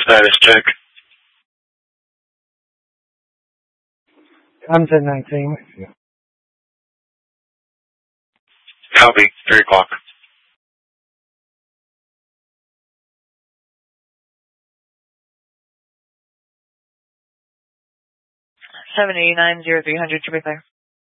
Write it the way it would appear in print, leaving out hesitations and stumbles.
status check. I'm 1019. Copy. 3 o'clock. 789-0300 to be clear.